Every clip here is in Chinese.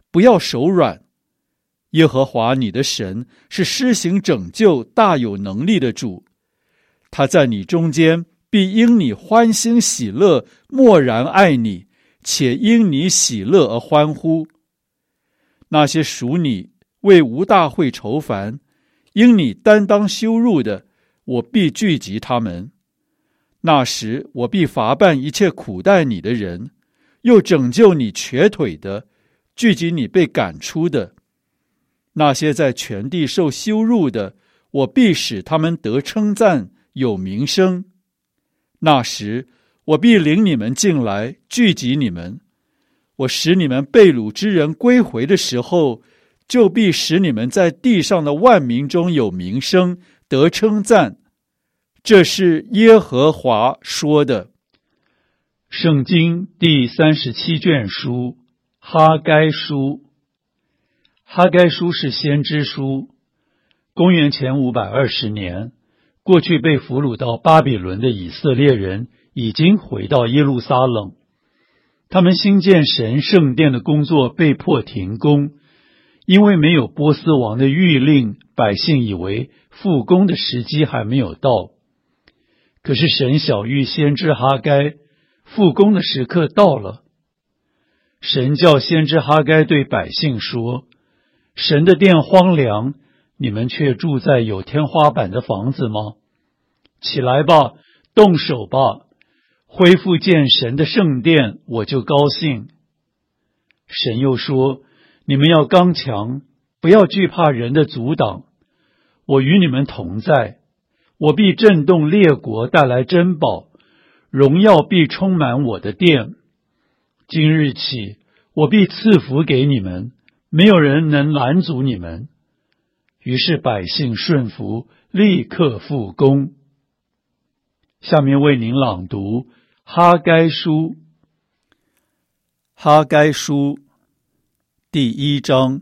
不要手软。耶和华你的神是施行拯救大有能力的主，他在你中间必因你欢欣喜乐，默然爱你，且因你喜乐而欢呼。那些属你为无大会愁烦，因你担当羞辱的，我必聚集他们。那时我必罚办一切苦待你的人，又拯救你瘸腿的，聚集你被赶出的。那些在全地受羞辱的，我必使他们得称赞，有名声。那时我必领你们进来，聚集你们。我使你们被掳之人归回的时候，就必使你们在地上的万民中有名声，得称赞。这是耶和华说的。 圣经第37卷书，哈该书。哈该书是先知书。公元前520年，过去被俘虏到巴比伦的以色列人已经回到耶路撒冷，他们兴建神圣殿的工作被迫停工，因为没有波斯王的谕令，百姓以为复工的时机还没有到。可是神晓谕先知哈该，复工的时刻到了。神叫先知哈该对百姓说，神的殿荒凉，你们却住在有天花板的房子吗？起来吧，动手吧，恢复建神的圣殿，我就高兴。神又说，你们要刚强，不要惧怕人的阻挡，我与你们同在，我必震动列国，带来珍宝，荣耀必充满我的殿。今日起，我必赐福给你们，没有人能拦阻你们。于是百姓顺服，立刻复工。下面为您朗读哈该书。 哈该书第1章。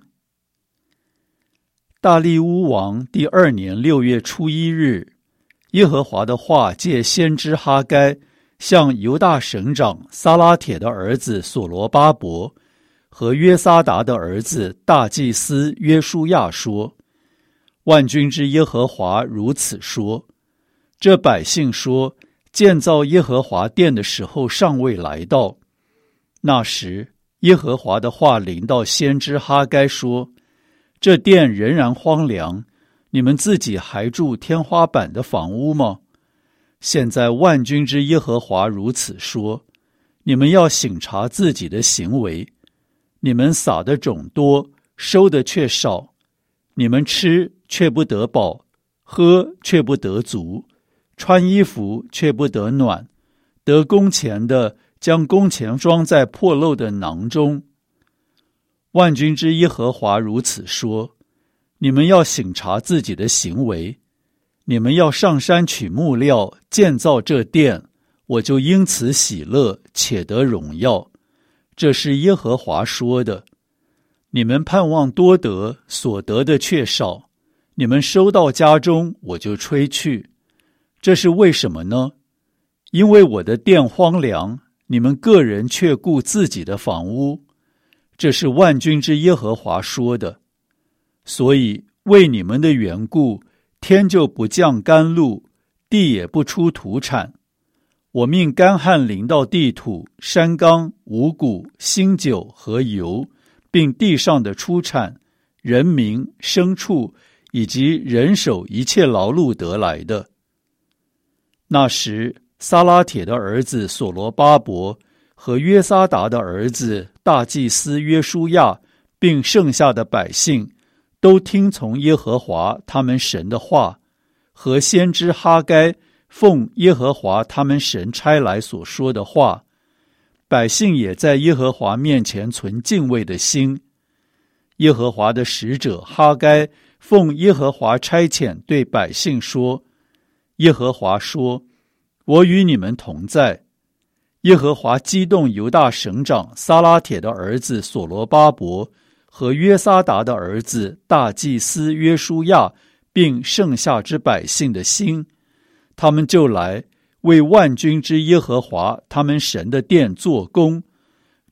大利乌王第2年6月初1日，耶和华的话借先知哈该向犹大省长撒拉铁的儿子所罗巴伯和约撒达的儿子大祭司约书亚说，万军之耶和华如此说，这百姓说，建造耶和华殿的时候尚未来到。那时耶和华的话临到先知哈该说，这殿仍然荒凉，你们自己还住天花板的房屋吗？现在万军之耶和华如此说，你们要省察自己的行为，你们撒的种多，收的却少，你们吃却不得饱，喝却不得足，穿衣服却不得暖，得工钱的将工钱装在破漏的囊中。万军之耶和华如此说，你们要省察自己的行为，你们要上山取木料，建造这殿，我就因此喜乐，且得荣耀。这是耶和华说的。你们盼望多得，所得的却少，你们收到家中，我就吹去。这是为什么呢？因为我的殿荒凉，你们个人却顾自己的房屋。这是万军之耶和华说的。所以为你们的缘故，天就不降甘露，地也不出土产。我命干旱临到地土，山冈、五谷、新酒和油，并地上的出产，人民、牲畜以及人手一切劳碌得来的。那时撒拉铁的儿子所罗巴伯和约撒达的儿子大祭司约书亚，并剩下的百姓，都听从耶和华他们神的话，和先知哈该奉耶和华他们神差来所说的话。百姓也在耶和华面前存敬畏的心。耶和华的使者哈该奉耶和华差遣对百姓说，耶和华说，我与你们同在。耶和华激动犹大省长撒拉铁的儿子所罗巴伯和约撒达的儿子大祭司约书亚，并剩下之百姓的心，他们就来为万军之耶和华他们神的殿做工。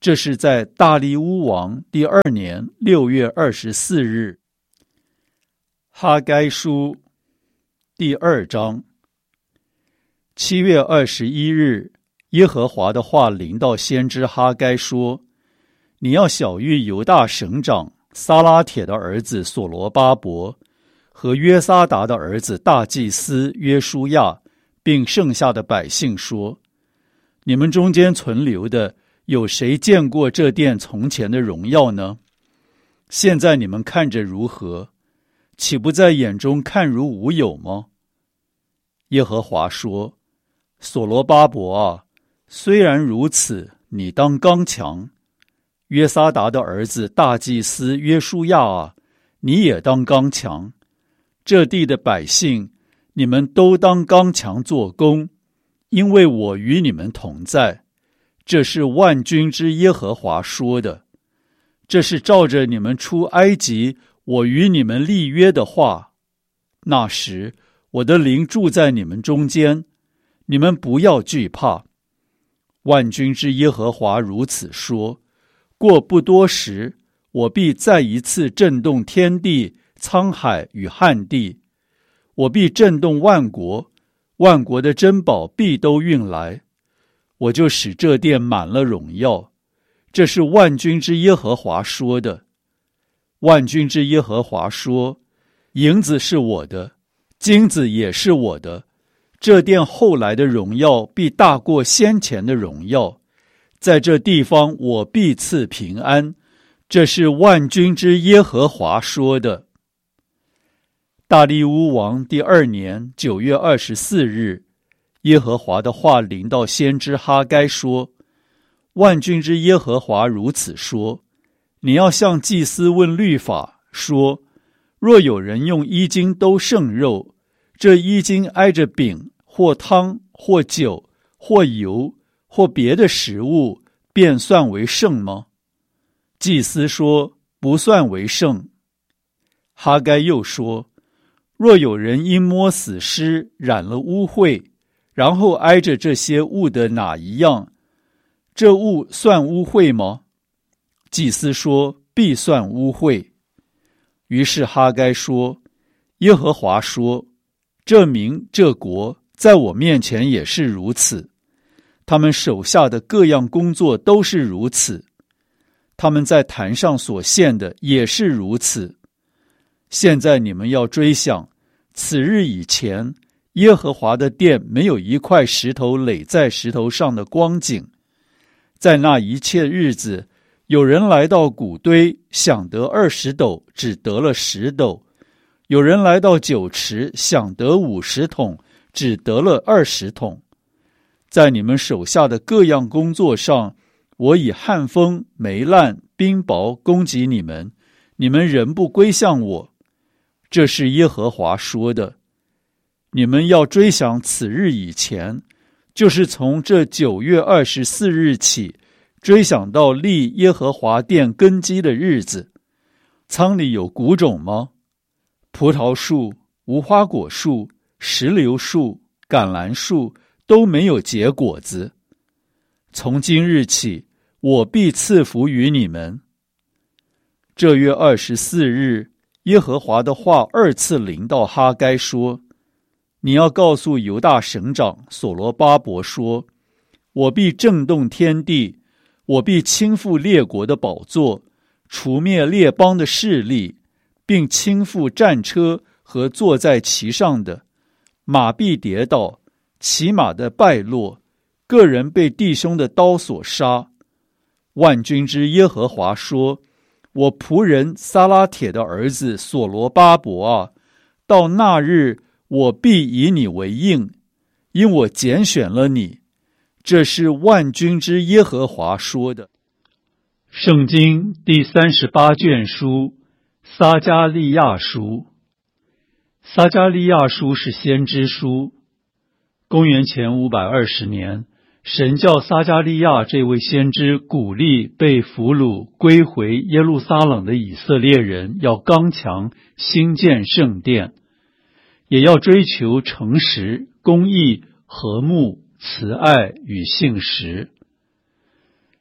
这是在大利乌王第2年6月24日。哈该书第2章。7月21日，耶和华的话临到先知哈该说：你要晓谕犹大省长撒拉铁的儿子所罗巴伯和约撒达的儿子大祭司约书亚，并剩下的百姓说：你们中间存留的，有谁见过这殿从前的荣耀呢？现在你们看着如何？岂不在眼中看如无有吗？耶和华说：所罗巴伯啊，虽然如此，你当刚强；约撒达的儿子大祭司约书亚啊，你也当刚强。这地的百姓，你们都当刚强做工，因为我与你们同在。这是万军之耶和华说的。这是照着你们出埃及我与你们立约的话。那时我的灵住在你们中间，你们不要惧怕。万军之耶和华如此说：过不多时，我必再一次震动天地、沧海与旱地，我必震动万国，万国的珍宝必都运来，我就使这殿满了荣耀。这是万军之耶和华说的。万军之耶和华说：银子是我的，金子也是我的，这殿后来的荣耀必大过先前的荣耀，在这地方我必赐平安。这是万军之耶和华说的。大利乌王第2年9月24日，耶和华的话临到先知哈该说：万军之耶和华如此说：你要向祭司问律法，说：若有人用衣襟兜剩肉，这衣襟挨着饼或汤或酒或油或别的食物，便算为圣吗？祭司说：不算为圣。哈该又说：若有人因摸死尸染了污秽，然后挨着这些物的哪一样，这物算污秽吗？祭司说：必算污秽。于是哈该说：耶和华说，这民这国在我面前也是如此，他们手下的各样工作都是如此，他们在坛上所献的也是如此。现在你们要追想，此日以前，耶和华的殿没有一块石头垒在石头上的光景。在那一切日子，有人来到谷堆，想得20斗，只得了10斗；有人来到酒池，想得50桶，只得了20桶。在你们手下的各样工作上，我以旱风、霉烂、冰雹攻击你们，你们仍不归向我。这是耶和华说的。你们要追想此日以前，就是从这9月24日起，追想到立耶和华殿根基的日子。仓里有谷种吗？葡萄树、无花果树、石榴树、橄榄树都没有结果子。从今日起，我必赐福于你们。这月24日，耶和华的话2次临到哈该说：你要告诉犹大省长所罗巴伯说，我必震动天地，我必倾覆列国的宝座，除灭列邦的势力，并倾覆战车和坐在其上的，马必跌倒，骑马的败落，个人被弟兄的刀所杀。万军之耶和华说：我仆人撒拉铁的儿子所罗巴伯啊，到那日我必以你为应，因我拣选了你。这是万军之耶和华说的。 圣经第38卷书撒迦利亚书。撒迦利亚书是先知书。公元前520年，神叫撒迦利亚这位先知鼓励被俘虏归回耶路撒冷的以色列人要刚强，兴建圣殿，也要追求诚实、公义、和睦、慈爱与信实。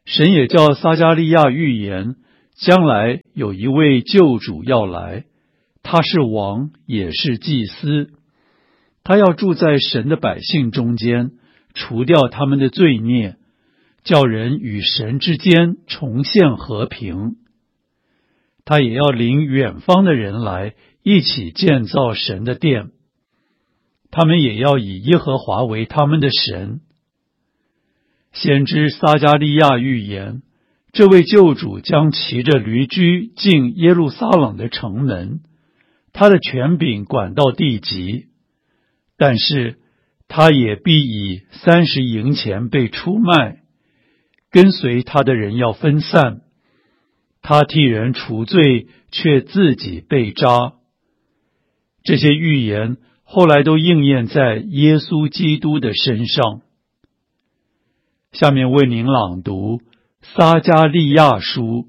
神也叫撒迦利亚预言，将来有一位救主要来，他是王，也是祭司。他要住在神的百姓中间，除掉他们的罪孽，叫人与神之间重现和平。他也要领远方的人来，一起建造神的殿。他们也要以耶和华为他们的神。先知撒迦利亚预言，这位救主将骑着驴驹进耶路撒冷的城门，他的权柄管到地极，但是他也必以30银钱被出卖，跟随他的人要分散，他替人除罪，却自己被扎。这些预言后来都应验在耶稣基督的身上。下面为您朗读撒迦利亚书。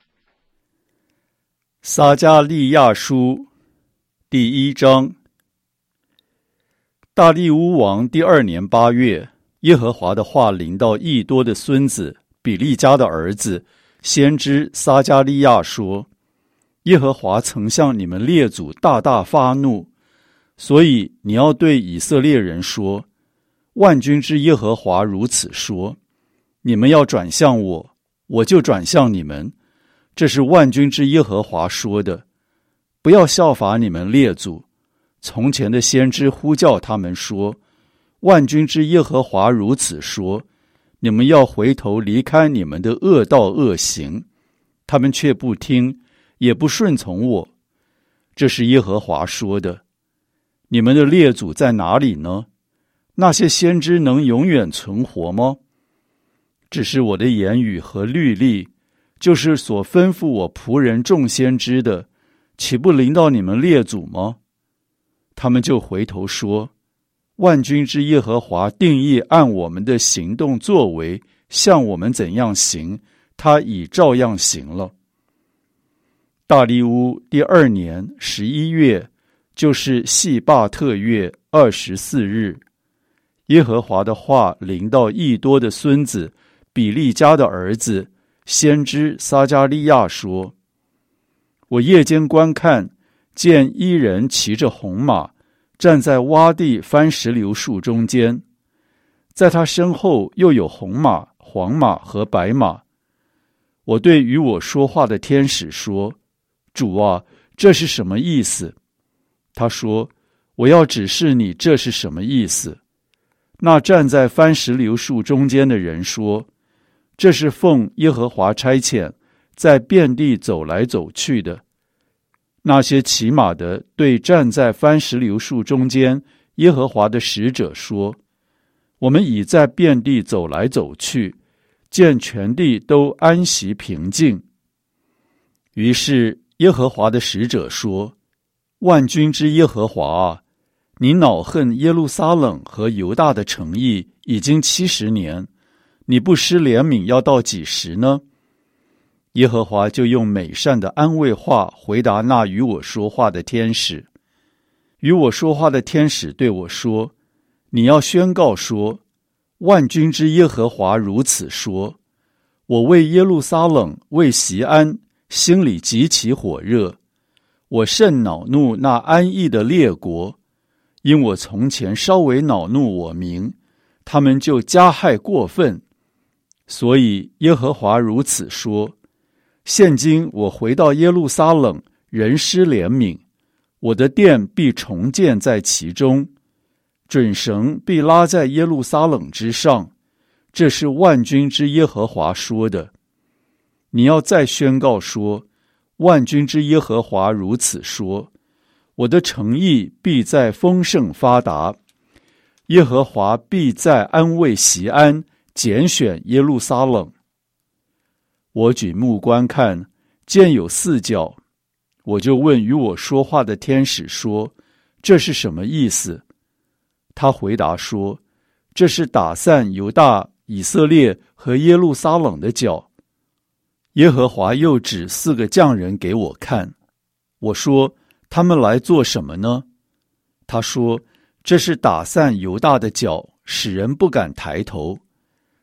撒迦利亚书第1章。大利乌王第2年8月，耶和华的话临到益多的孙子比利家的儿子先知撒迦利亚说：耶和华曾向你们列祖大大发怒，所以你要对以色列人说，万军之耶和华如此说，你们要转向我，我就转向你们，这是万军之耶和华说的。不要效法你们列祖，从前的先知呼叫他们说，万军之耶和华如此说，你们要回头离开你们的恶道恶行，他们却不听，也不顺从我。这是耶和华说的。你们的列祖在哪里呢？那些先知能永远存活吗？只是我的言语和律例，就是所吩咐我仆人众先知的，岂不临到你们列祖吗？他们就回头说，万军之耶和华定义按我们的行动作为，向我们怎样行，他已照样行了。大利乌第2年11月，就是细巴特月24日，耶和华的话临到益多的孙子比利家的儿子先知撒迦利亚说：我夜间观看，见一人骑着红马，站在洼地番石榴树中间，在他身后又有红马、黄马和白马。我对与我说话的天使说：主啊，这是什么意思？他说：我要指示你这是什么意思。那站在番石榴树中间的人说：这是奉耶和华差遣，在遍地走来走去的。那些骑马的对站在番石榴树中间耶和华的使者说：我们已在遍地走来走去，见全地都安息平静。于是耶和华的使者说：万军之耶和华啊，你恼恨耶路撒冷和犹大的诚意已经70年，你不施怜悯要到几时呢？耶和华就用美善的安慰话回答那与我说话的天使。与我说话的天使对我说：你要宣告说，万军之耶和华如此说，我为耶路撒冷，为锡安，心里极其火热。我甚恼怒那安逸的列国，因我从前稍微恼怒我民，他们就加害过分。所以耶和华如此说，现今我回到耶路撒冷，人施怜悯，我的殿必重建在其中，准绳必拉在耶路撒冷之上，这是万军之耶和华说的。你要再宣告说，万军之耶和华如此说，我的诚意必在丰盛发达，耶和华必在安慰锡安，拣选耶路撒冷。我举目观看，见有4角，我就问与我说话的天使说：这是什么意思？他回答说：这是打散犹大、以色列和耶路撒冷的角。耶和华又指4个匠人给我看，我说：他们来做什么呢？他说：这是打散犹大的角，使人不敢抬头。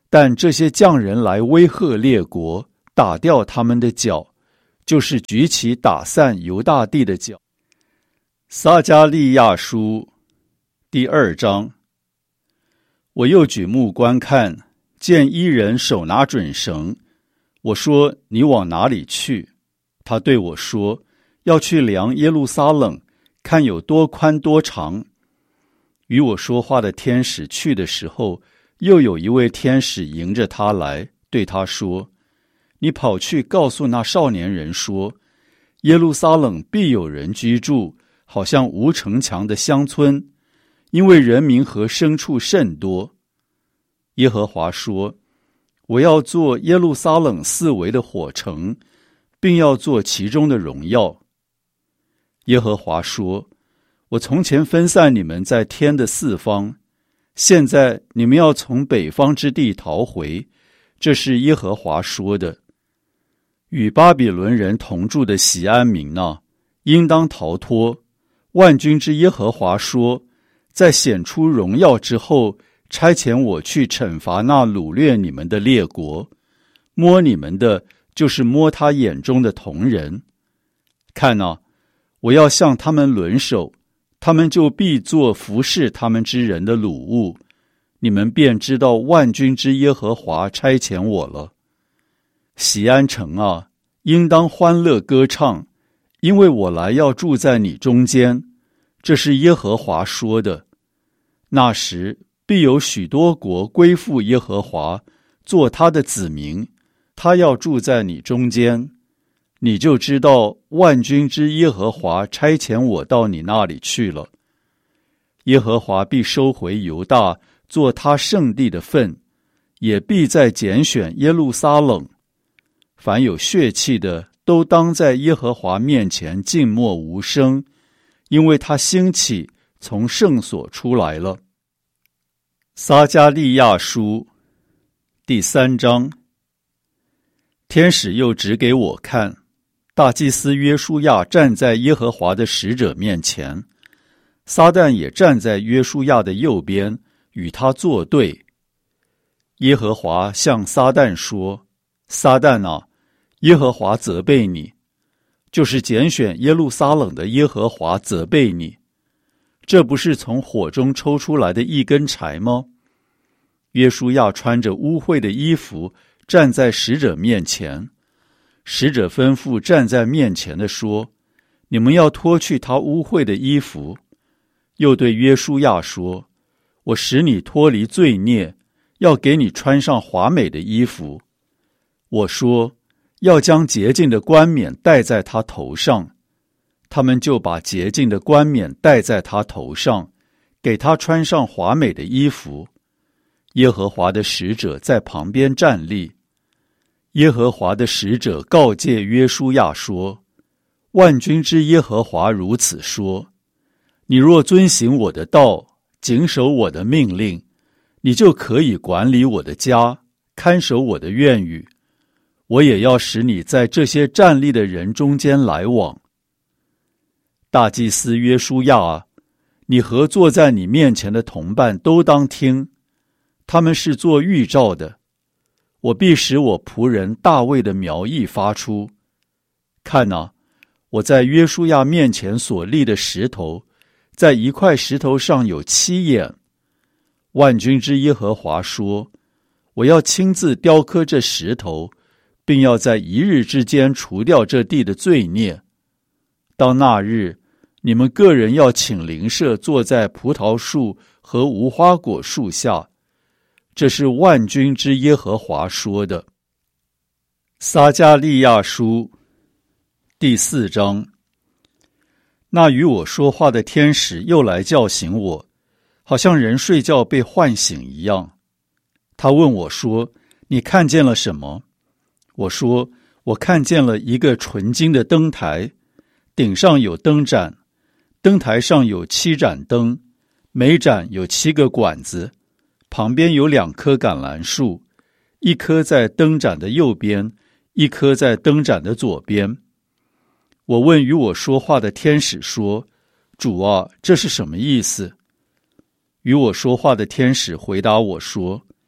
但这些匠人来威吓列国，打掉他们的脚，就是举起打散犹大地的脚。撒迦利亚书第2章。我又举目观看，见一人手拿准绳。我说：你往哪里去？他对我说：要去量耶路撒冷，看有多宽多长。与我说话的天使去的时候，又有一位天使迎着他来，对他说：你跑去告诉那少年人说，耶路撒冷必有人居住，好像无城墙的乡村，因为人民和牲畜甚多。耶和华说：我要做耶路撒冷四围的火城，并要做其中的荣耀。耶和华说：我从前分散你们在天的四方，现在你们要从北方之地逃回，这是耶和华说的。与巴比伦人同住的锡安民啊，应当逃脱。万军之耶和华说：在显出荣耀之后，差遣我去惩罚那掳掠你们的列国，摸你们的，就是摸他眼中的瞳人。看啊，我要向他们抡手，他们就必做服侍他们之人的掳物，你们便知道万军之耶和华差遣我了。锡安城啊，应当欢乐歌唱，因为我来要住在你中间，这是耶和华说的。那时必有许多国归附耶和华，做他的子民，他要住在你中间，你就知道万军之耶和华差遣我到你那里去了。耶和华必收回犹大，做他圣地的份，也必再拣选耶路撒冷。凡有血气的，都当在耶和华面前静默无声，因为他兴起，从圣所出来了。撒迦利亚书第3章。天使又指给我看，大祭司约书亚站在耶和华的使者面前，撒旦也站在约书亚的右边，与他作对。耶和华向撒旦说：撒旦啊，耶和华责备你，就是拣选耶路撒冷的耶和华责备你。这不是从火中抽出来的一根柴吗？约书亚穿着污秽的衣服站在使者面前，使者吩咐站在面前的说：你们要脱去他污秽的衣服。又对约书亚说：我使你脱离罪孽，要给你穿上华美的衣服。我说：要将洁净的冠冕戴在他头上。他们就把洁净的冠冕戴在他头上，给他穿上华美的衣服。耶和华的使者在旁边站立。耶和华的使者告诫约书亚说：万军之耶和华如此说，你若遵行我的道，谨守我的命令，你就可以管理我的家，看守我的院宇。我也要使你在这些站立的人中间来往。大祭司约书亚啊，你和坐在你面前的同伴都当听，他们是做预兆的。我必使我仆人大卫的苗裔发出。看啊，我在约书亚面前所立的石头，在一块石头上有7眼。万军之耶和华说：我要亲自雕刻这石头，并要在1日之间除掉这地的罪孽。到那日，你们个人要请邻舍坐在葡萄树和无花果树下。这是万军之耶和华说的。撒迦利亚书第4章。那与我说话的天使又来叫醒我，好像人睡觉被唤醒一样。他问我说：你看见了什么？我说：我看见了一个纯金的灯台，顶上有灯盏，灯台上有7盏灯，每盏有7个管子，旁边有2棵橄榄树，一棵在灯盏的右边，一棵在灯盏的左边。我问与我说话的天使说：主啊，这是什么意思？与我说话的天使回答我说：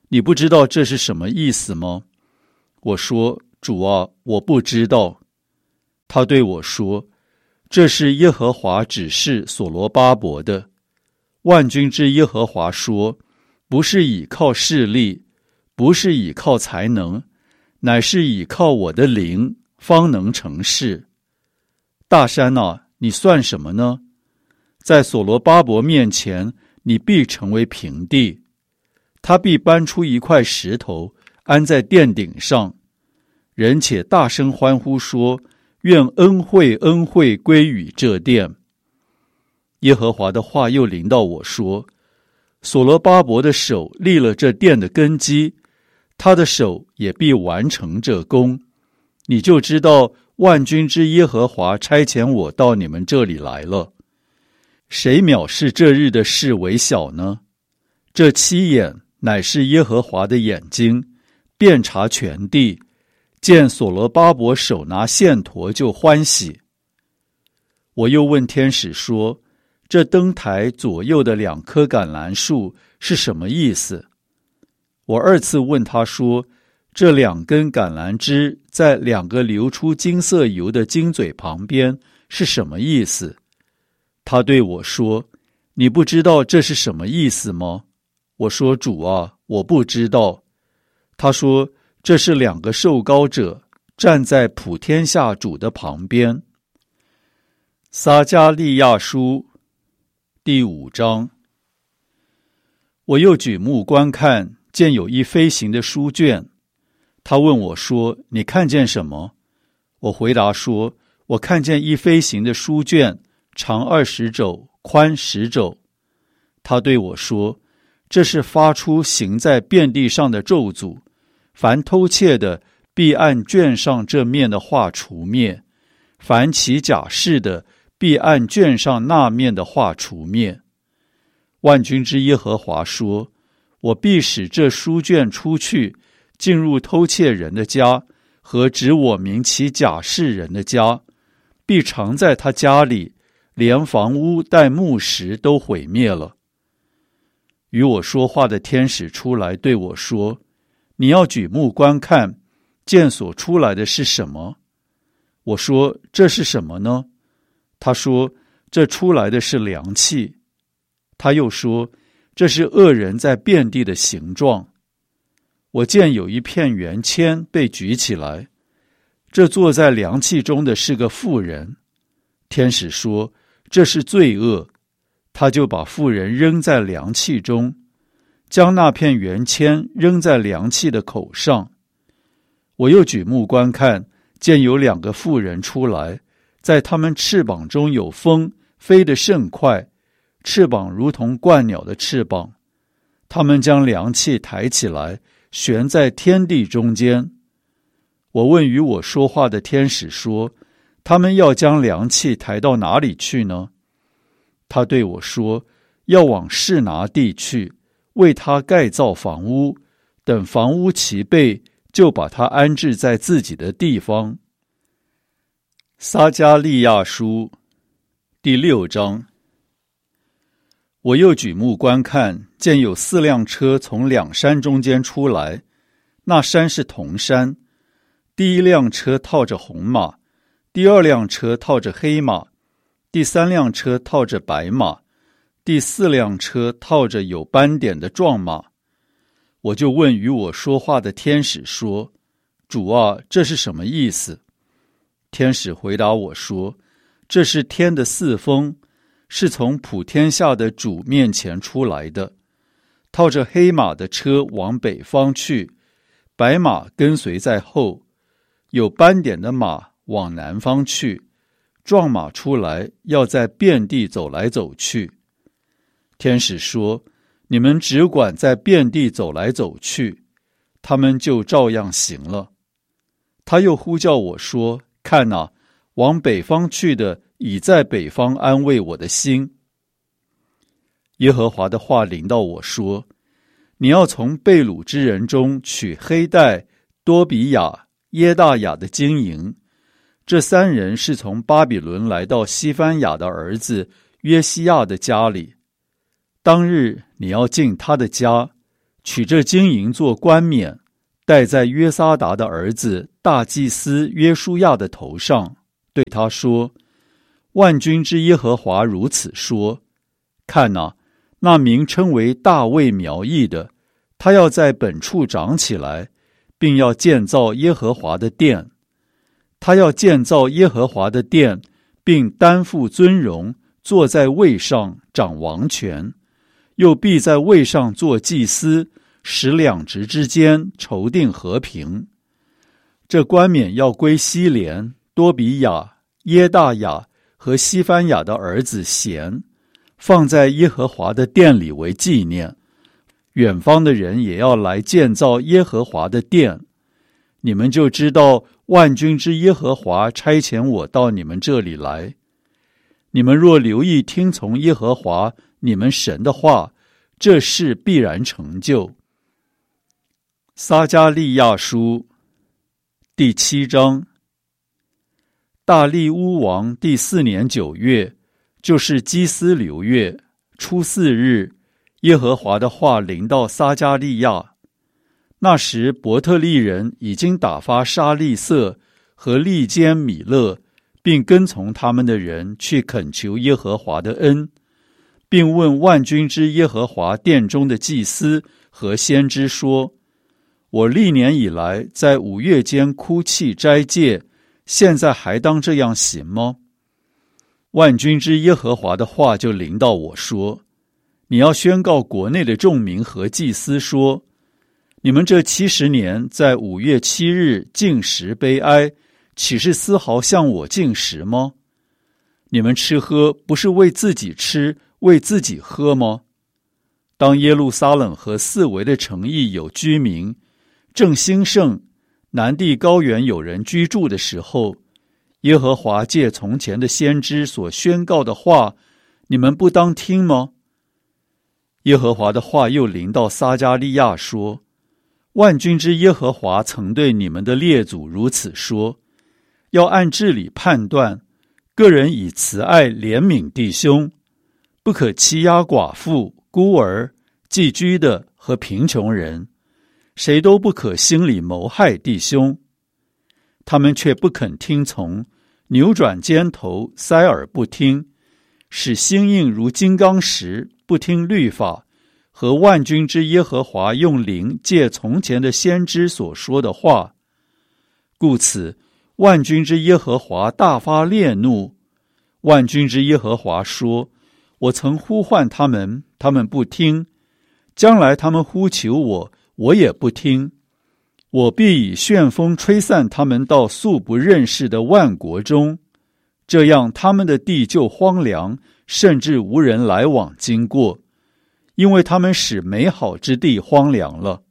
你不知道这是什么意思吗？”我说：“主啊，我不知道。”他对我说：“这是耶和华指示所罗巴伯的。万军之耶和华说，不是倚靠势力，不是倚靠才能，乃是倚靠我的灵，方能成事。大山啊，你算什么呢？在所罗巴伯面前，你必成为平地。他必搬出一块石头，安在殿顶上。人且大声欢呼说：愿恩惠恩惠归于这殿。”耶和华的话又临到我说：“所罗巴伯的手立了这殿的根基，他的手也必完成这工。你就知道万军之耶和华差遣我到你们这里来了。谁藐视这日的事为小呢？这7眼乃是耶和华的眼睛，遍察全地，见所罗巴伯手拿线砣就欢喜。”我又问天使说：“这灯台左右的2棵橄榄树是什么意思？”我2次问他说：“这2根橄榄枝在2个流出金色油的金嘴旁边是什么意思？”他对我说：“你不知道这是什么意思吗？”我说：“主啊，我不知道。”他说：“这是2个受膏者站在普天下主的旁边。”撒迦利亚书第5章。我又举目观看，见有一飞行的书卷。他问我说：“你看见什么？”我回答说：“我看见一飞行的书卷，长20肘，宽10肘。”他对我说：“这是发出行在遍地上的咒诅，凡偷窃的，必按卷上这面的画除灭；凡起假誓的，必按卷上那面的画除灭。万军之耶和华说：我必使这书卷出去，进入偷窃人的家和指我名起假誓人的家，必藏在他家里，连房屋带木石都毁灭了。”与我说话的天使出来对我说：“你要举目观看，见所出来的是什么？”我说：“这是什么呢？”他说：“这出来的是凉气。”他又说：“这是恶人在遍地的形状。”我见有一片圆签被举起来，这坐在凉气中的是个妇人。天使说：“这是罪恶。”他就把妇人扔在凉气中，将那片圆签扔在凉气的口上。我又举目观看，见有2个妇人出来，在他们翅膀中有风，飞得甚快，翅膀如同鹳鸟的翅膀。他们将凉气抬起来，悬在天地中间。我问与我说话的天使说：“他们要将凉气抬到哪里去呢？”他对我说：“要往示拿地去，为他盖造房屋，等房屋齐备，就把他安置在自己的地方。”撒迦利亚书第6章。我又举目观看，见有4辆车从2山中间出来，那山是铜山。第1辆车套着红马，第2辆车套着黑马，第3辆车套着白马，第4辆车套着有斑点的壮马。我就问与我说话的天使说：“主啊，这是什么意思？”天使回答我说：“这是天的4风，是从普天下的主面前出来的。套着黑马的车往北方去，白马跟随在后，有斑点的马往南方去，壮马出来，要在遍地走来走去。”天使说：“你们只管在遍地走来走去。”他们就照样行了。他又呼叫我说：“看哪，往北方去的已在北方安慰我的心。”耶和华的话临到我说：“你要从被掳之人中取黑带、多比亚、耶大雅的金银。这3人是从巴比伦来到西番雅的儿子约西亚的家里。当日你要进他的家， 取这金银做冠冕，戴在约撒达的儿子大祭司约书亚的头上，对他说：万军之耶和华如此说，看哪，那名称为大卫苗裔的，他要在本处长起来，并要建造耶和华的殿。他要建造耶和华的殿，并担负尊荣，坐在位上掌王权，又必在位上做祭司，使两职之间筹定和平。这冠冕要归希连、多比亚、耶大雅和西番雅的儿子贤，放在耶和华的殿里为纪念。远方的人也要来建造耶和华的殿。你们就知道万军之耶和华差遣我到你们这里来。你们若留意听从耶和华你们神的话，这事必然成就。撒迦利亚书第7章。大利乌王第4年9月，就是基斯流月初4日，耶和华的话临到撒迦利亚。那时伯特利人已经打发沙利色和利坚米勒，并跟从他们的人去恳求耶和华的恩，并问万军之耶和华殿中的祭司和先知说：我历年以来在5月间哭泣斋戒，现在还当这样行吗？万军之耶和华的话就临到我说：你要宣告国内的众民和祭司说，你们这70年在5月7日禁食悲哀，岂是丝毫向我禁食吗？你们吃喝不是为自己吃，为自己喝吗？当耶路撒冷和四围的城邑有居民，正兴盛，南地高原有人居住的时候，耶和华借从前的先知所宣告的话，你们不当听吗？耶和华的话又临到撒迦利亚说：万军之耶和华曾对你们的列祖如此说，要按治理判断，个人以慈爱怜悯弟兄，不可欺压寡妇、孤儿、寄居的和贫穷人，谁都不可心里谋害弟兄。他们却不肯听从，扭转肩头，塞耳不听，使心硬如金刚石，不听律法和万军之耶和华用灵借从前的先知所说的话。故此万军之耶和华大发烈怒。万军之耶和华说：我曾呼唤他们，他们不听；将来他们呼求我，我也不听。我必以旋风吹散他们到素不认识的万国中，这样他们的地就荒凉，甚至无人来往经过，因为他们使美好之地荒凉了。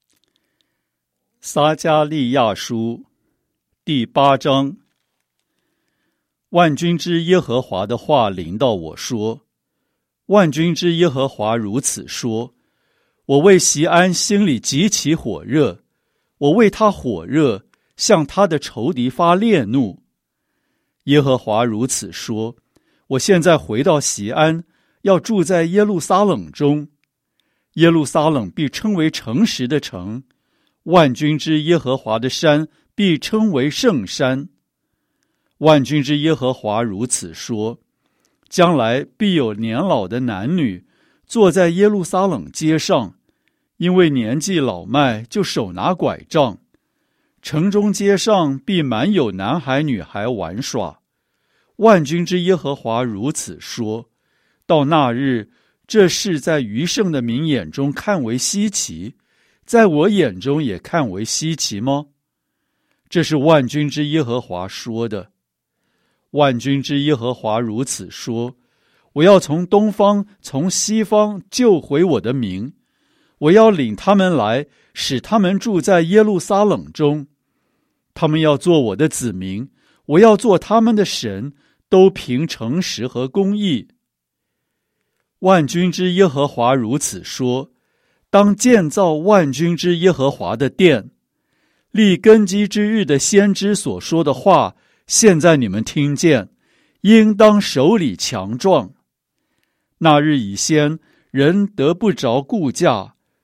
撒迦利亚书第8章。万军之耶和华的话临到我说：万军之耶和华如此说，我为锡安心里极其火热，我为他火热，向他的仇敌发烈怒。耶和华如此说，我现在回到锡安，要住在耶路撒冷中。耶路撒冷必称为诚实的城，万军之耶和华的山必称为圣山。万军之耶和华如此说，将来必有年老的男女坐在耶路撒冷街上，因为年纪老迈，就手拿拐杖。城中街上必满有男孩女孩玩耍。万军之耶和华如此说，到那日，这事在余剩的民眼中看为稀奇，在我眼中也看为稀奇吗？这是万军之耶和华说的。万军之耶和华如此说，我要从东方从西方救回我的民，我要领他们来，使他们住在耶路撒冷中。他们要做我的子民，我要做他们的神，都凭诚实和公义。万军之耶和华如此说，当建造万军之耶和华的殿。立根基之日的先知所说的话，现在你们听见，应当手里强壮。那日以先，人得不着顾价，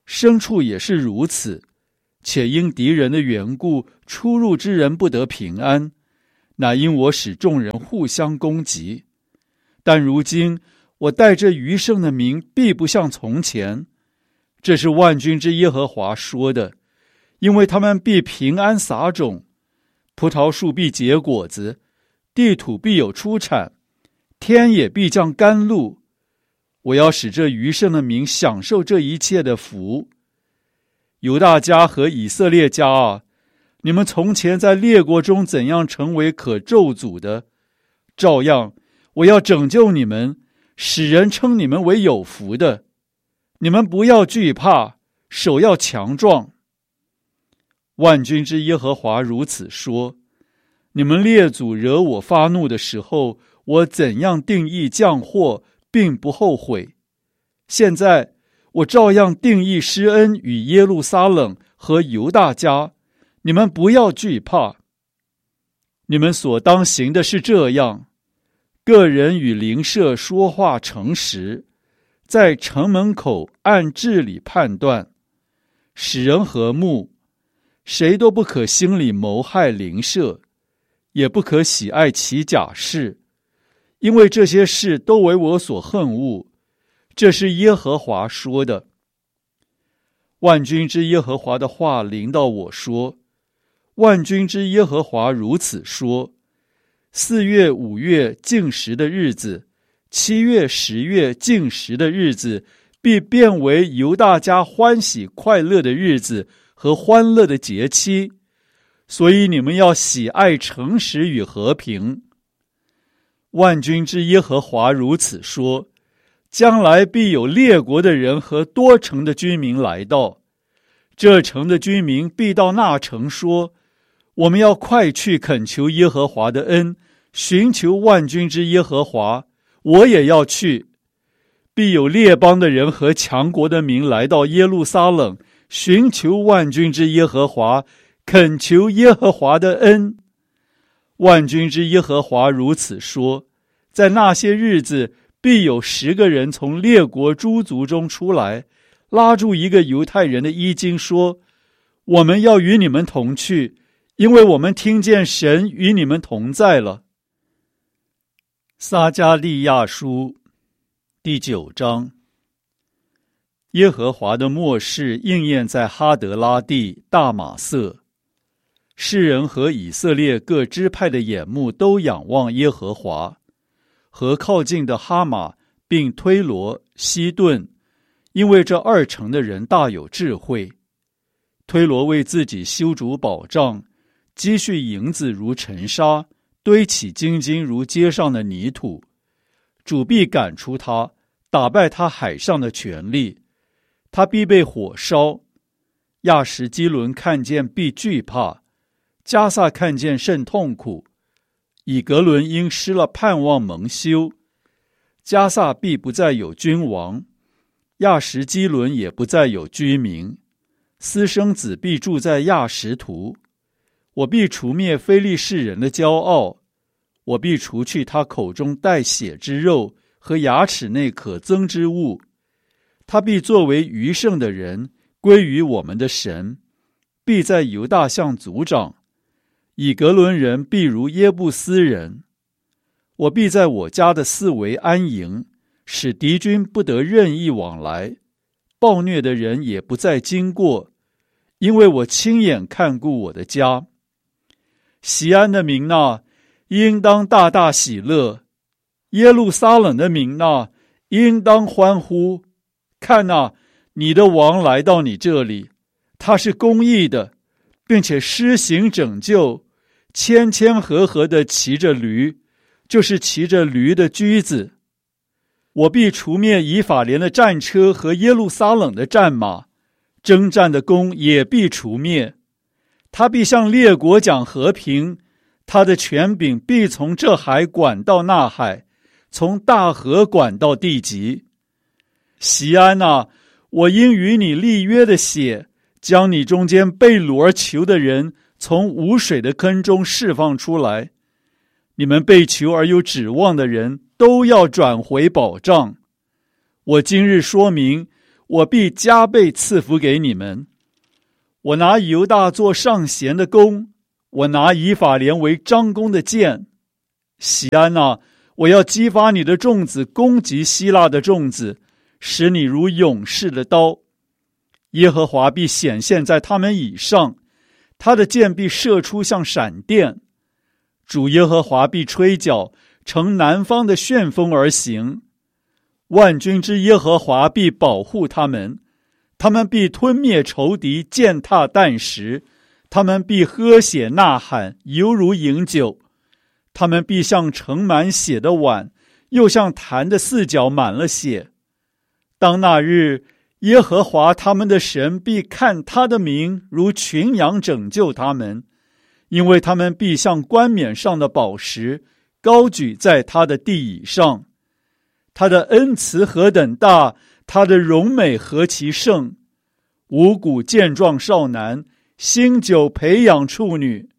牲畜也是如此。且因敌人的缘故，出入之人不得平安，乃因我使众人互相攻击。但如今我带着余剩的民，必不像从前。这是万军之耶和华说的，因为他们必平安撒种，葡萄树必结果子，地土必有出产，天也必降甘露。我要使这余剩的民享受这一切的福。犹大家和以色列家啊，你们从前在列国中怎样成为可咒诅的，照样我要拯救你们，使人称你们为有福的。你们不要惧怕，手要强壮。万军之耶和华如此说：你们列祖惹我发怒的时候，我怎样定义降祸，并不后悔。现在我照样定义施恩与耶路撒冷和犹大家，你们不要惧怕。你们所当行的是这样：个人与邻舍说话诚实，在城门口按治理判断，使人和睦。谁都不可心里谋害邻舍，也不可喜爱其假事，因为这些事都为我所恨恶。这是耶和华说的。万军之耶和华的话临到我说：万军之耶和华如此说：4月、5月禁食的日子，7月、10月禁食的日子，必变为犹大家欢喜快乐的日子和欢乐的节期。所以你们要喜爱诚实与和平。万军之耶和华如此说：将来必有列国的人和多城的居民来到，这城的居民必到那城说：我们要快去恳求耶和华的恩，寻求万军之耶和华，我也要去。必有列邦的人和强国的民来到耶路撒冷，寻求万军之耶和华，恳求耶和华的恩。万军之耶和华如此说：在那些日子，必有10个人从列国诸族中出来，拉住一个犹太人的衣襟，说：我们要与你们同去，因为我们听见神与你们同在了。撒迦利亚书第9章。耶和华的默示应验在哈德拉地大马色，世人和以色列各支派的眼目都仰望耶和华，和靠近的哈马并推罗、西顿，因为这2城的人大有智慧。推罗为自己修筑保障，积蓄银子如尘沙，堆起金金如街上的泥土。主必赶出他，打败他海上的权力，他必被火烧。亚实基伦看见必惧怕，迦萨看见甚痛苦。以革伦因失了盼望蒙羞，迦萨必不再有君王，亚实基伦也不再有居民。私生子必住在亚实图。我必除灭非利士人的骄傲，我必除去他口中带血之肉和牙齿内可憎之物。他必作为余剩的人，归于我们的神，必在犹大向族长。以革伦人必如耶布斯人。我必在我家的四围安营，使敌军不得任意往来，暴虐的人也不再经过，因为我亲眼看顾我的家。锡安的民哪，应当大大喜乐；耶路撒冷的民哪，应当欢呼。看哪，你的王来到你这里，他是公义的，并且施行拯救，谦谦和和地骑着驴，就是骑着驴的驹子。我必除灭以法莲的战车和耶路撒冷的战马，征战的弓也必除灭。他必向列国讲和平，他的权柄必从这海管到那海，从大河管到地极。锡安啊，我因与你立约的血，将你中间被掳而囚的人从无水的坑中释放出来。你们被囚而有指望的人都要转回保障。我今日说明， 我必加倍赐福给你们。我拿犹大做上弦的弓，我拿以法莲为张弓的箭。西安啊，我要激发你的众子攻击希腊的众子，使你如勇士的刀。耶和华必显现在他们以上，他的箭必射出像闪电。主耶和华必吹角，乘南方的旋风而行。万军之耶和华必保护他们，他们必吞灭仇敌，践踏啖食，他们必喝血呐喊，犹如饮酒。他们必像盛满血的碗，又像坛的四角满了血。当那日，耶和华他们的神必看他的名如群羊拯救他们，因为他们必像冠冕上的宝石，高举在他的地以上。他的恩慈何等大，他的荣美何其盛！五谷健壮少男，新酒培养处女。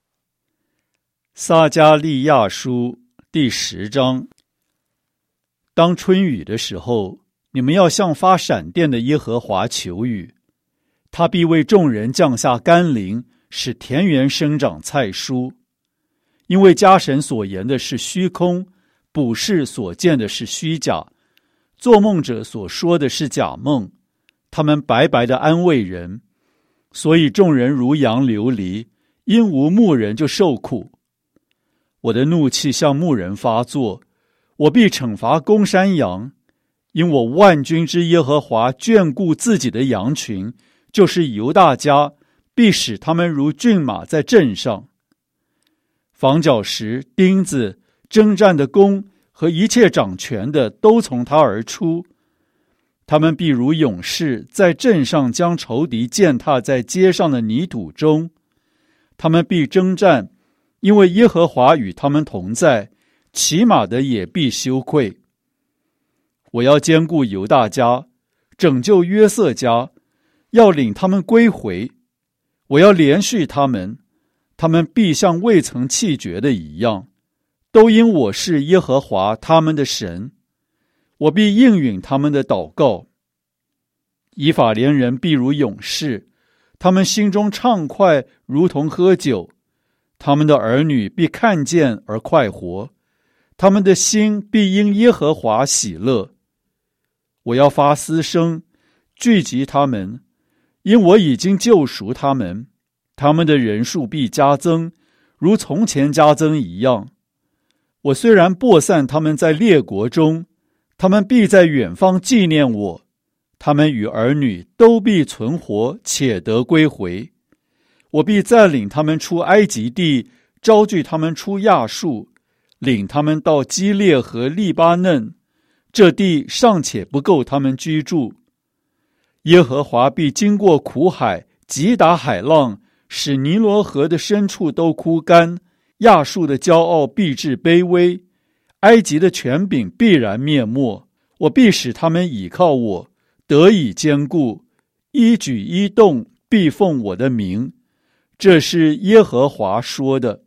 撒迦利亚书第10章。当春雨的时候，你们要向发闪电的耶和华求雨，他必为众人降下甘霖，使田园生长菜蔬。因为家神所言的是虚空，卜士所见的是虚假，做梦者所说的是假梦，他们白白的安慰人，所以众人如羊流离，因无牧人就受苦。我的怒气向牧人发作，我必惩罚公山羊，因我万军之耶和华眷顾自己的羊群，就是犹大家，必使他们如骏马在阵上。房角石、钉子、征战的弓和一切掌权的都从他而出，他们必如勇士，在阵上将仇敌践踏在街上的泥土中。他们必征战，因为耶和华与他们同在，骑马的也必羞愧。我要兼顾犹大家，拯救约瑟家，要领他们归回。我要连续他们，他们必像未曾弃绝的一样，都因我是耶和华他们的神。我必应允他们的祷告。以法莲人必如勇士，他们心中畅快，如同喝酒。他们的儿女必看见而快活，他们的心必因耶和华喜乐。我要发嘶声，聚集他们，因我已经救赎他们。他们的人数必加增，如从前加增一样。我虽然播散他们在列国中，他们必在远方纪念我。他们与儿女都必存活，且得归回。我必再领他们出埃及地，招聚他们出亚述，领他们到基列和利巴嫩，这地尚且不够他们居住。耶和华必经过苦海，击打海浪，使尼罗河的深处都枯干。亚述的骄傲必至卑微，埃及的权柄必然灭没。我必使他们倚靠我，得以坚固，一举一动必奉我的名。这是耶和华说的。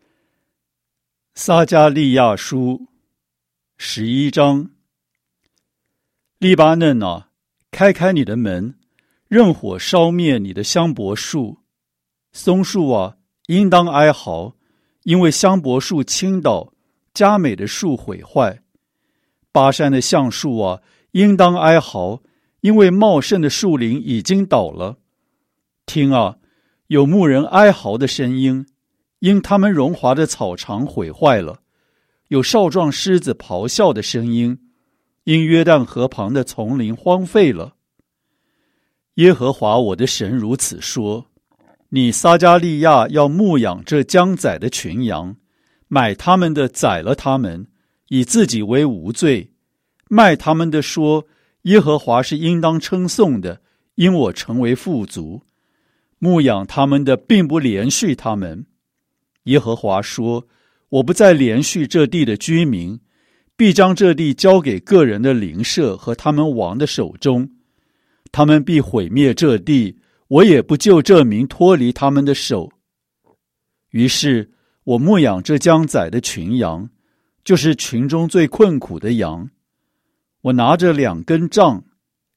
撒迦利亚书11章。利巴嫩啊，开开你的门，任火烧灭你的香柏树。松树啊，应当哀嚎，因为香柏树倾倒，佳美的树毁坏。巴山的橡树啊，应当哀嚎，因为茂盛的树林已经倒了。听啊，有牧人哀嚎的声音，因他们荣华的草场毁坏了；有少壮狮子咆哮的声音，因约旦河旁的丛林荒废了。耶和华我的神如此说：你撒迦利亚要牧养这将宰的群羊，买他们的宰了他们，以自己为无罪；卖他们的说，耶和华是应当称颂的，因我成为富足。牧养他们的并不连续他们。耶和华说：我不再连续这地的居民，必将这地交给个人的邻舍和他们王的手中。他们必毁灭这地，我也不救这民脱离他们的手。于是我牧养这将宰的群羊，就是群中最困苦的羊。我拿着2根杖，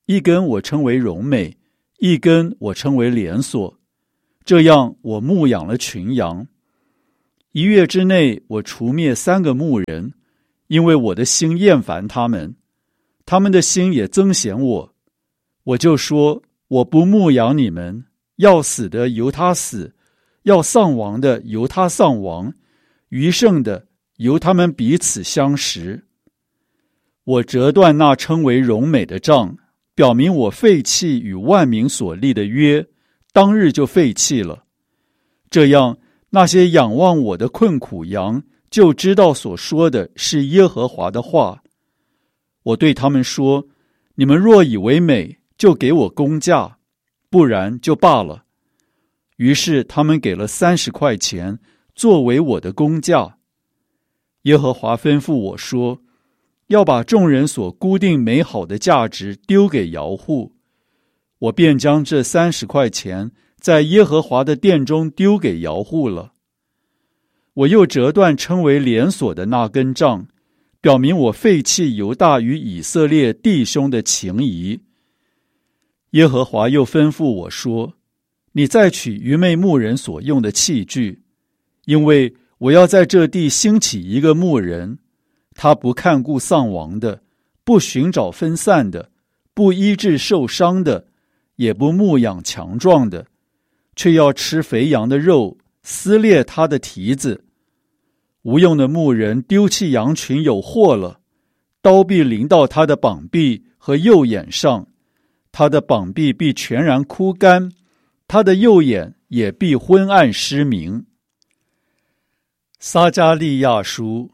一根我称为荣美，一根我称为连锁。这样我牧养了群羊。1月之内，我除灭3个牧人，因为我的心厌烦他们，他们的心也憎嫌我。我就说，我不牧养你们，要死的由他死，要丧亡的由他丧亡，余剩的由他们彼此相食。我折断那称为荣美的杖，表明我废弃与万民所立的约，当日就废弃了。这样，那些仰望我的困苦羊就知道所说的是耶和华的话。我对他们说，你们若以为美，就给我工价，不然就罢了。于是他们给了30块钱作为我的工价。耶和华吩咐我说，要把众人所估定美好的价值丢给窑户。我便将这30块钱在耶和华的殿中丢给窑户了。我又折断称为连锁的那根杖，表明我废弃犹大与以色列弟兄的情谊。耶和华又吩咐我说，你再取愚昧牧人所用的器具，因为我要在这地兴起一个牧人，他不看顾丧亡的，不寻找分散的，不医治受伤的，也不牧养强壮的，却要吃肥羊的肉，撕裂他的蹄子。无用的牧人丢弃羊群有祸了，刀必临到他的膀臂和右眼上，他的膀臂必全然枯干，他的右眼也必昏暗失明。撒迦利亚书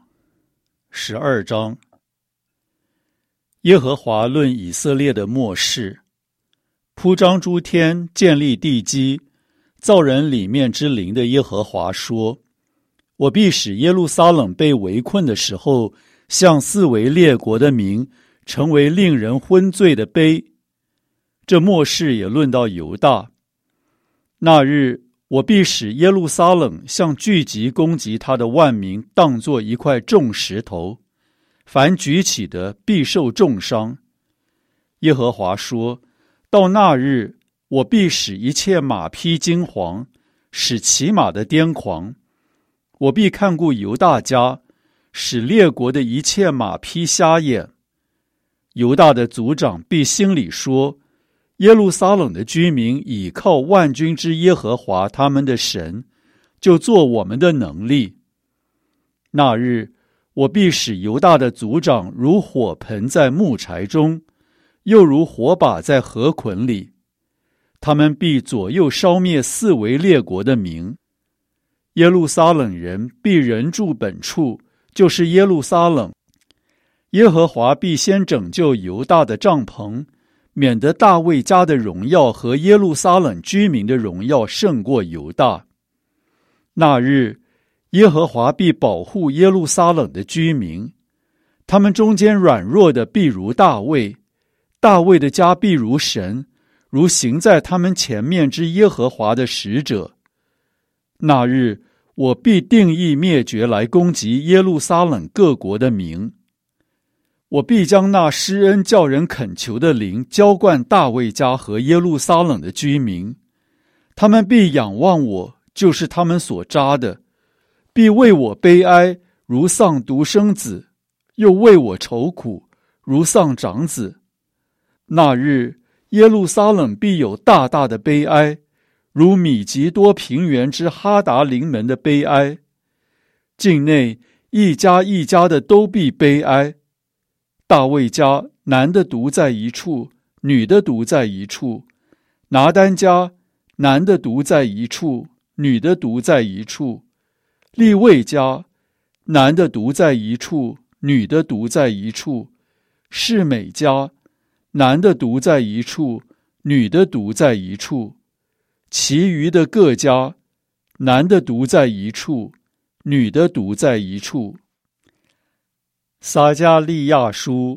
12章。耶和华论以色列的末世。铺张诸天，建立地基，造人里面之灵的耶和华说，我必使耶路撒冷被围困的时候，向四围列国的民成为令人昏醉的杯。这末世也论到犹大。那日，我必使耶路撒冷像聚集攻击他的万民当作一块重石头，凡举起的必受重伤。耶和华说，到那日，我必使一切马匹惊惶，使骑马的癫狂。我必看顾犹大家，使列国的一切马匹瞎眼。犹大的族长必心里说，耶路撒冷的居民倚靠万军之耶和华他们的神，就做我们的能力。那日，我必使犹大的族长如火盆在木柴中，又如火把在河捆里。他们必左右烧灭四围列国的民。耶路撒冷人必人住本处，就是耶路撒冷。耶和华必先拯救犹大的帐篷，免得大卫家的荣耀和耶路撒冷居民的荣耀胜过犹大。那日，耶和华必保护耶路撒冷的居民，他们中间软弱的必如大卫，大卫的家必如神，如行在他们前面之耶和华的使者。那日，我必定义灭绝来攻击耶路撒冷各国的民。我必将那施恩叫人恳求的灵浇灌大卫家和耶路撒冷的居民，他们必仰望我，就是他们所扎的，必为我悲哀，如丧独生子，又为我愁苦，如丧长子。那日，耶路撒冷必有大大的悲哀，如米吉多平原之哈达临门的悲哀。境内一家一家的都必悲哀。大卫家男的独在一处，女的独在一处；拿单家男的独在一处，女的独在一处；利未家男的独在一处，女的独在一处；示每家男的独在一处，女的独在一处；其余的各家男的独在一处，女的独在一处。撒迦利亚书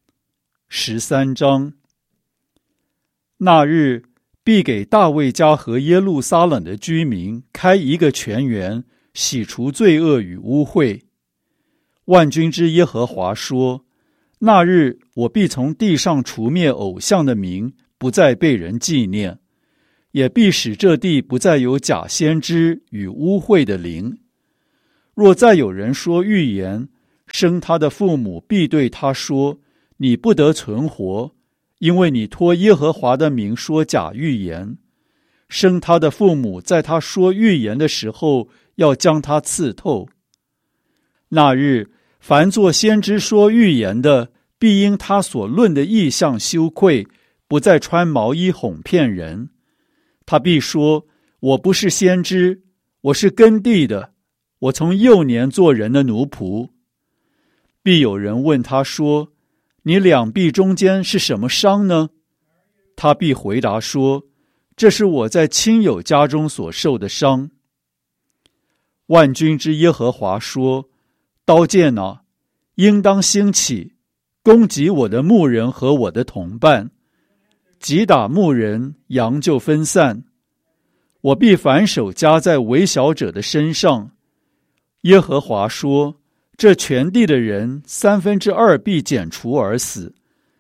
13章。那日，必给大卫家和耶路撒冷的居民开一个泉源，洗除罪恶与污秽。万军之耶和华说， 那日我必从地上除灭偶像的名，不再被人纪念，也必使这地不再有假先知与污秽的灵。若再有人说预言，生他的父母必对他说：你不得存活，因为你托耶和华的名说假预言。生他的父母在他说预言的时候，要将他刺透。那日，凡作先知说预言的，必因他所论的异象羞愧，不再穿毛衣哄骗人。他必说：我不是先知，我是耕地的，我从幼年做人的奴仆。必有人问他说：你两臂中间是什么伤呢？他必回答说：这是我在亲友家中所受的伤。万军之耶和华说：刀剑啊，应当兴起，攻击我的牧人和我的同伴，击打牧人，羊就分散。我必反手加在微小者的身上。耶和华说：这全地的人2/3必剪除而死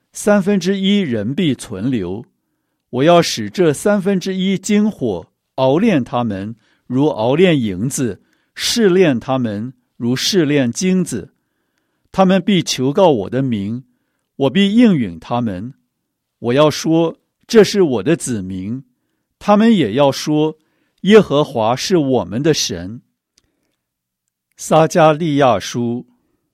，1/3人必存留。我要使这1/3金火熬炼他们，如熬炼银子；试炼他们，如试炼金子。他们必求告我的名，我必应允他们。我要说：这是我的子民。他们也要说：耶和华是我们的神。撒迦利亚书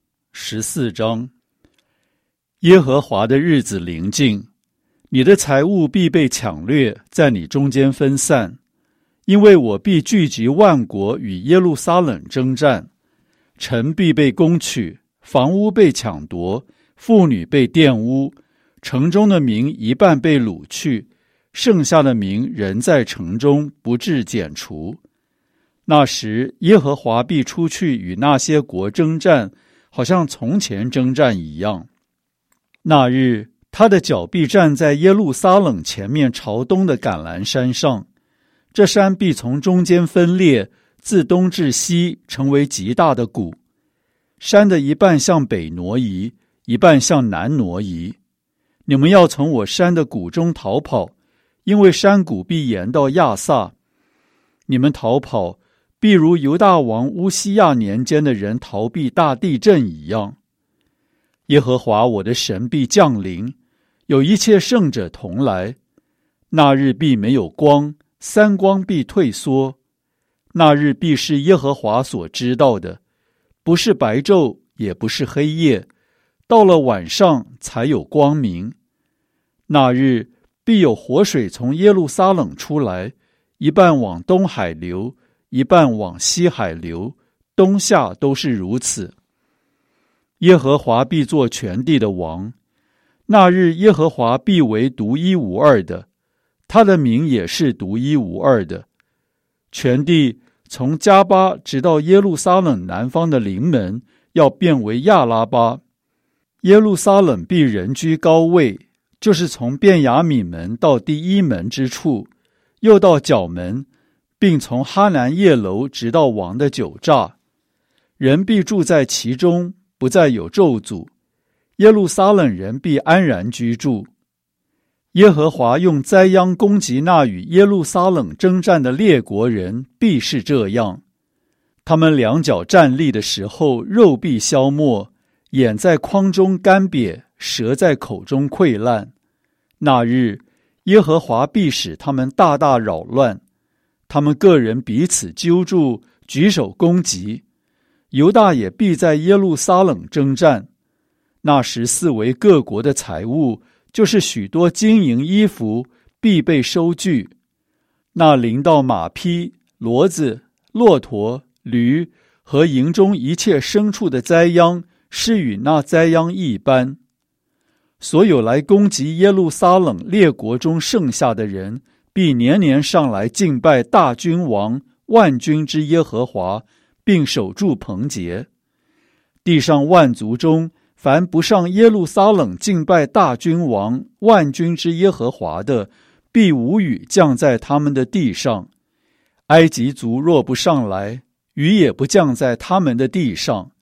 14章。耶和华的日子临近，你的财物必被抢掠，在你中间分散，因为我必聚集万国与耶路撒冷征战。城必被攻取，房屋被抢夺，妇女被玷污，城中的民一半被掳去，剩下的民仍在城中，不致剪除。那时，耶和华必出去与那些国征战，好像从前征战一样。那日，他的脚必站在耶路撒冷前面朝东的橄榄山上，这山必从中间分裂，自东至西成为极大的谷。山的一半向北挪移，一半向南挪移。你们要从我山的谷中逃跑，因为山谷必延到亚萨。你们逃跑，必如犹大王乌西亚年间的人逃避大地震一样。耶和华我的神必降临，有一切圣者同来。那日必没有光，三光必退缩。那日必是耶和华所知道的，不是白昼，也不是黑夜，到了晚上才有光明。那日必有活水从耶路撒冷出来，一半往东海流，一半往西海流，冬夏都是如此。耶和华必做全地的王，那日耶和华必为独一无二的，他的名也是独一无二的。全地从加巴直到耶路撒冷南方的临门，要变为亚拉巴。耶路撒冷必人居高位，就是从便雅悯门到第一门之处，又到角门，并从哈南叶楼直到王的酒榨。人必住在其中，不再有咒诅。耶路撒冷人必安然居住。耶和华用灾殃攻击那与耶路撒冷征战的列国人，必是这样。他们两脚站立的时候，肉必消没，眼在眶中干瘪，舌在口中溃烂。那日，耶和华必使他们大大扰乱，他们个人彼此揪住，举手攻击。犹大也必在耶路撒冷征战。那时四围各国的财物，就是许多金银衣服，必被收据。那临到马匹、骡子、骆驼、驴和营中一切牲畜的灾殃，是与那灾殃一般。所有来攻击耶路撒冷列国中剩下的人，必年年上来敬拜大君王万军之耶和华，并守住棚节。地上万族中，凡不上耶路撒冷敬拜大君王万军之耶和华的，必无雨降在他们的地上。埃及族若不上来，雨也不降在他们的地上。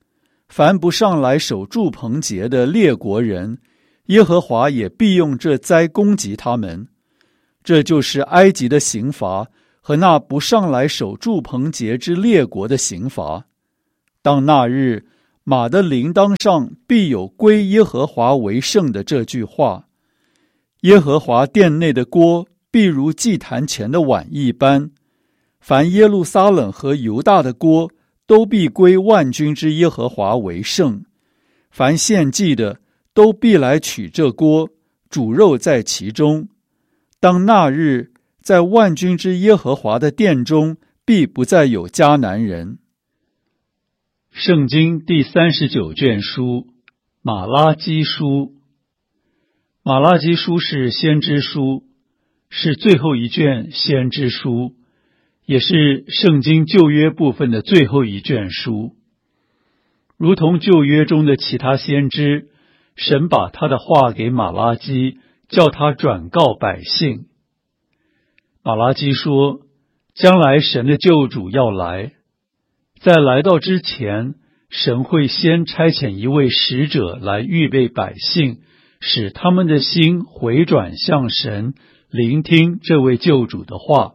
凡不上来守住棚节的列国人，耶和华也必用这灾攻击他们。这就是埃及的刑罚和那不上来守住棚节之列国的刑罚。当那日，马的铃铛上必有归耶和华为圣的这句话。耶和华殿内的锅必如祭坛前的碗一般，凡耶路撒冷和犹大的锅都必归万军之耶和华为圣。凡献祭的都必来取这锅，煮肉在其中。当那日，在万军之耶和华的殿中必不再有迦南人。 圣经第39卷书，马拉基书。马拉基书是先知书，是最后一卷先知书，也是圣经旧约部分的最后一卷书。如同旧约中的其他先知，神把他的话给马拉基，叫他转告百姓。马拉基说，将来神的救主要来，在来到之前，神会先差遣一位使者来预备百姓，使他们的心回转向神，聆听这位救主的话。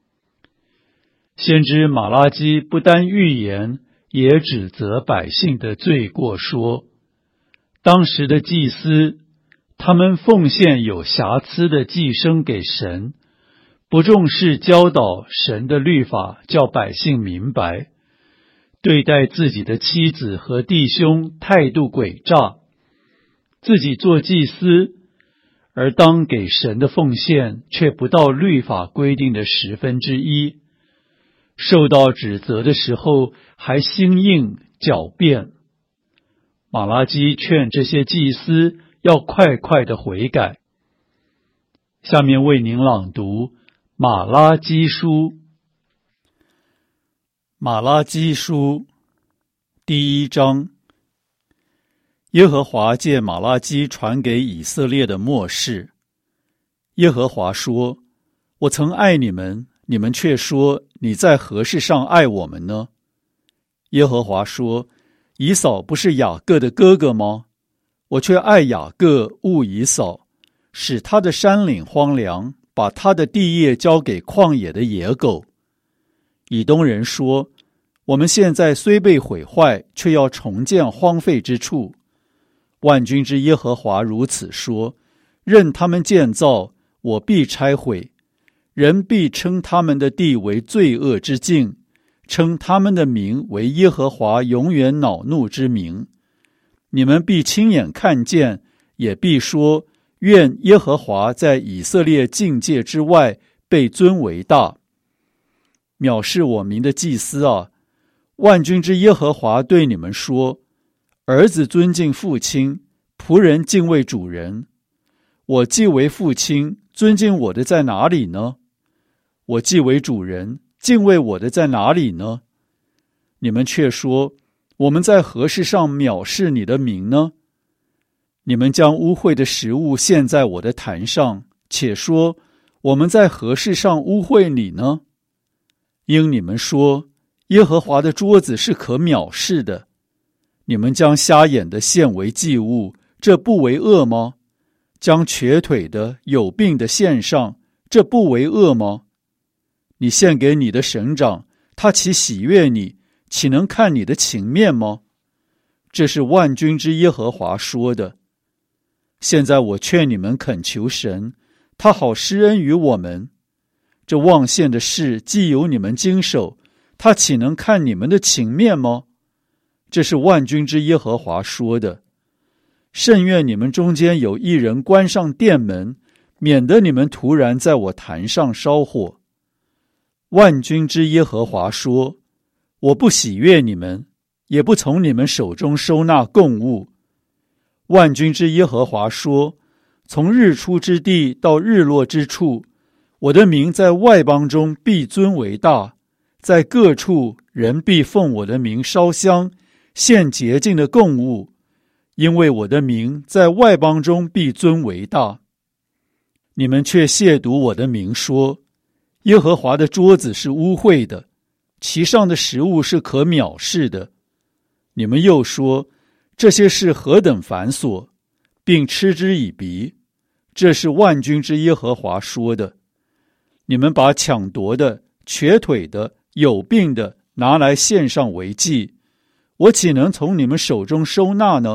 先知马拉基不单预言，也指责百姓的罪过，说当时的祭司，他们奉献有瑕疵的祭牲给神，不重视教导神的律法，叫百姓明白，对待自己的妻子和弟兄态度诡诈，自己做祭司，而当给神的奉献却不到律法规定的1/10，受到指责的时候还心硬狡辩。马拉基劝这些祭司要快快的悔改。下面为您朗读马拉基书。 马拉基书第1章。耶和华借马拉基传给以色列的末世。耶和华说，我曾爱你们，你们却说，你在何事上爱我们呢？耶和华说，以扫不是雅各的哥哥吗？我却爱雅各，恶以扫，使他的山岭荒凉，把他的地业交给旷野的野狗。以东人说，我们现在虽被毁坏，却要重建荒废之处。万军之耶和华如此说，任他们建造，我必拆毁。人必称他们的地为罪恶之境，称他们的名为耶和华永远恼怒之名。你们必亲眼看见，也必说，愿耶和华在以色列境界之外被尊为大。藐视我名的祭司啊，万军之耶和华对你们说，儿子尊敬父亲，仆人敬畏主人。我既为父亲，尊敬我的在哪里呢？我既为主人，敬畏我的在哪里呢？你们却说，我们在何事上藐视你的名呢？你们将污秽的食物献在我的坛上，且说，我们在何事上污秽你呢？因你们说，耶和华的桌子是可藐视的。你们将瞎眼的献为祭物，这不为恶吗？将瘸腿的、有病的献上，这不为恶吗？你献给你的省长，他岂喜悦你，岂能看你的情面吗？这是万军之耶和华说的。现在我劝你们恳求神，他好施恩于我们。这妄献的事既有你们经手，他岂能看你们的情面吗？这是万军之耶和华说的。甚愿你们中间有一人关上殿门，免得你们突然在我坛上烧火。万军之耶和华说，我不喜悦你们，也不从你们手中收纳供物。万军之耶和华说，从日出之地到日落之处，我的名在外邦中必尊为大，在各处人必奉我的名烧香，献洁净的供物，因为我的名在外邦中必尊为大。你们却亵渎我的名，说，耶和华的桌子是污秽的，其上的食物是可藐视的。 你们又说这些事何等繁琐，并嗤之以鼻，这是万军之耶和华说的。你们把抢夺的、瘸腿的、有病的拿来献上为祭，我岂能从你们手中收纳呢？